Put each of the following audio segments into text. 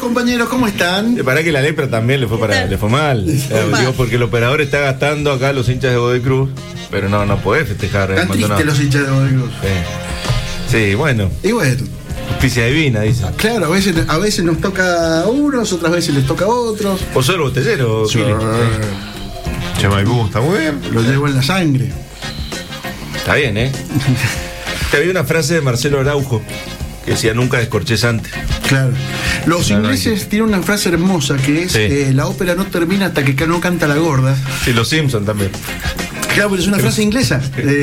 compañeros, ¿cómo están? Para que la lepra también le fue mal. Digo, porque el operador está gastando acá los hinchas de Godoy Cruz, pero no podés festejar. Están tristes los hinchas de Godoy Cruz. Sí, bueno. Y bueno. Justicia divina, dice. Claro, a veces nos toca a unos, otras veces les toca a otros. ¿O sos el botellero, Sí. Che, Maipú, está muy bien. Lo llevo en la sangre. Está bien, Te había una frase de Marcelo Araujo que decía: nunca descorches antes. Claro. Los ingleses tienen una frase hermosa que es: la ópera no termina hasta que no canta la gorda. Sí, los Simpsons también. Claro, pero es una frase inglesa.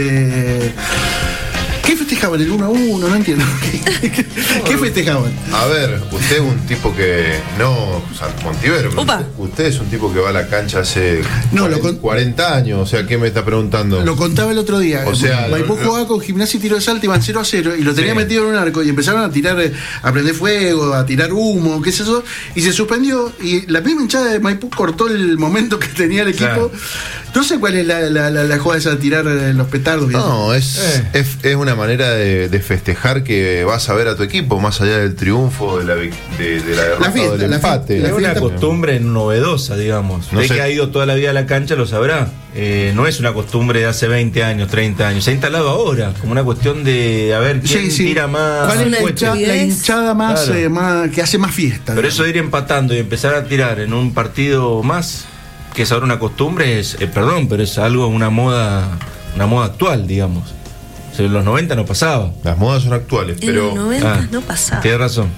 ¿Qué festejaban? ¿El 1-1? No entiendo. ¿Qué festejaban? A ver, usted es un tipo que no, Montivero, usted es un tipo que va a la cancha hace 40 años, o sea, ¿qué me está preguntando? Lo contaba el otro día. O sea, Maipú jugaba con Gimnasia y Tiro de Salta, iban 0-0 y lo tenía metido en un arco y empezaron a tirar, a prender fuego, a tirar humo, qué es eso, y se suspendió y la misma hinchada de Maipú cortó el momento que tenía el equipo. Claro. No sé cuál es la jugada esa de tirar los petardos. No, es una manera de festejar que vas a ver a tu equipo, más allá del triunfo, de la derrota o del empate. Es una costumbre novedosa, digamos. No sé. Que ha ido toda la vida a la cancha lo sabrá. No es una costumbre de hace 20 años, 30 años. Se ha instalado ahora, como una cuestión de a ver quién tira más. ¿Cuál es la hinchada más, más que hace más fiesta? Pero eso de ir empatando y empezar a tirar en un partido más, que es ahora una costumbre, pero es algo, una moda actual, digamos. En los 90 no pasaba. Las modas son actuales, pero... En los 90 no pasaba. Tienes razón.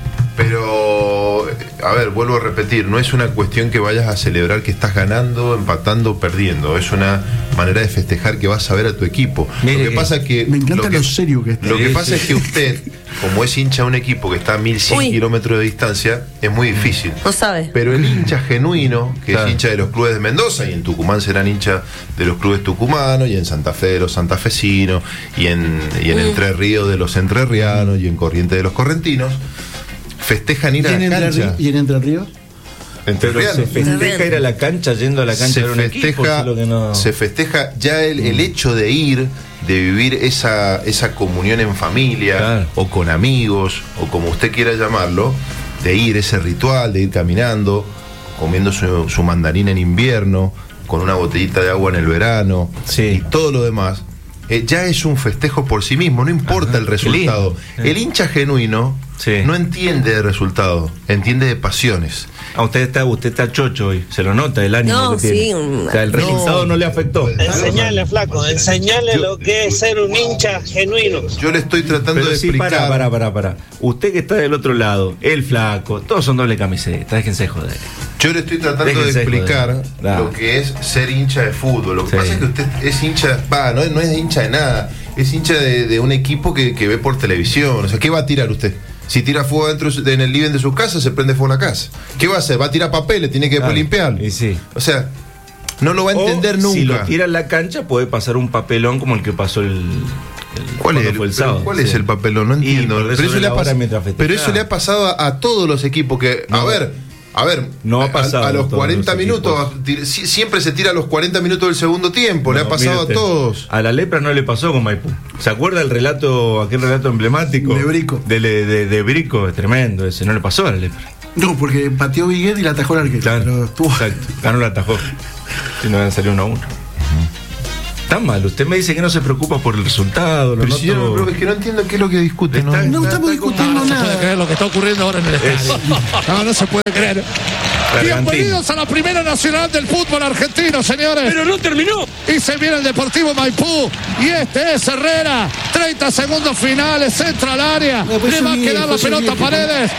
Pero, a ver, vuelvo a repetir, no es una cuestión que vayas a celebrar que estás ganando, empatando, perdiendo. Es una manera de festejar que vas a ver a tu equipo. Mire, lo que pasa es que... Me encanta lo serio que está. Lo que pasa es que usted, como es hincha de un equipo que está a 1100 kilómetros de distancia, es muy difícil. No sabe. Pero el hincha genuino, que es hincha de los clubes de Mendoza, y en Tucumán serán hincha de los clubes tucumanos, y en Santa Fe de los santafesinos, y en Entre Ríos de los entrerrianos, y en Corrientes de los correntinos, festejan ir a la cancha. ¿Y en Entre Ríos? Pero se festeja ir a la cancha, yendo a la cancha de un equipo. Se festeja ya el hecho de ir, de vivir esa comunión en familia, o con amigos, o como usted quiera llamarlo, de ir, ese ritual, de ir caminando, comiendo su mandarina en invierno, con una botellita de agua en el verano, y todo lo demás. Ya es un festejo por sí mismo, no importa el resultado. El hincha genuino no entiende de resultado, entiende de pasiones. Usted está chocho hoy, se lo nota el ánimo que tiene. O sea, el resultado no le afectó. Enseñale, flaco, enseñale lo que es ser un hincha genuino. Yo le estoy tratando de explicar. Para. Usted que está del otro lado, el flaco, todos son doble camiseta, déjense joder. Yo le estoy tratando de explicar lo que es ser hincha de fútbol. Lo que pasa es que usted es hincha, no es hincha de nada, es hincha de un equipo que ve por televisión. O sea, ¿qué va a tirar usted? Si tira fuego dentro en el living de su casa, se prende fuego en la casa. ¿Qué va a hacer? ¿Va a tirar papeles? ¿Tiene que después limpiarlo? Y sí. O sea, no lo va a entender nunca. Si lo tira en la cancha, puede pasar un papelón como el que pasó ¿Cuál es el papelón? No entiendo. Pero eso le ha pasado a todos los equipos que... A ver, no ha pasado a los 40 minutos, siempre se tira a los 40 minutos del segundo tiempo, le ha pasado a todos. A la lepra no le pasó con Maipú. ¿Se acuerda aquel relato emblemático? De Brico. De Brico, es tremendo ese, no le pasó a la lepra. No, porque pateó Viguet y la atajó el arquero. Claro, exacto, ganó la atajó. Si no, salió 1-1. Está mal, usted me dice que no se preocupa por el resultado. Pero si es que no entiendo qué es lo que discuten. No estamos discutiendo nada. No se puede creer lo que está ocurriendo ahora en el estadio. No se puede creer. Bienvenidos a la Primera Nacional del fútbol argentino, señores. Pero no terminó. Y se viene el Deportivo Maipú. Y este es Herrera. 30 segundos finales, entra al área. Le va a quedar la pelota a Paredes.